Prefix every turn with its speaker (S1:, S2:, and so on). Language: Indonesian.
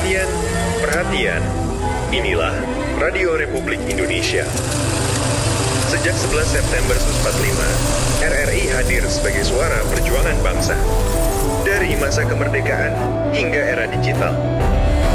S1: Perhatian, perhatian. Inilah Radio Republik Indonesia. Sejak 11 September 1945, RRI hadir sebagai suara perjuangan bangsa. Dari masa kemerdekaan hingga era digital,